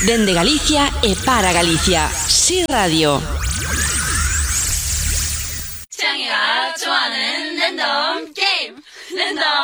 Dende Galicia e para Galicia. Si Radio. 창이가 좋아하는 랜덤 게임. 랜덤